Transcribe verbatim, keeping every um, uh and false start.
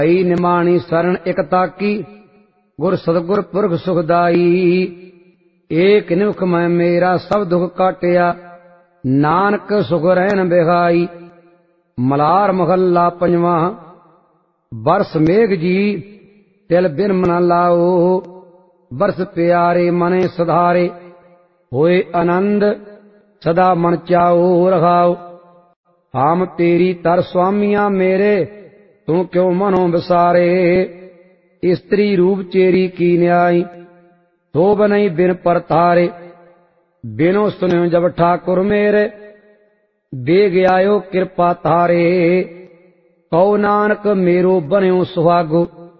आई निमाणी शरण एक ताकी, गुर सतगुर पुरख सुखदाई। एक निमुख मैं मेरा सब दुख काटिया, नानक सुख रहन बिहाई। मलार महला पंजवा। बरस मेघ जी तिल बिन मन लाओ, बरस प्यारे मने सुधारे। होए आनंद सदा मन चाओ रखाओ। हम तेरी तर स्वामिया मेरे, तू क्यों मनो विसारे। स्त्री रूप चेरी की न्याई, तो बनई बिन पर तारे। बिनो सुनो जब ठाकुर मेरे, बेग आयो कृपा तारे। कौ नानक मेरो बन्यो सुहागो,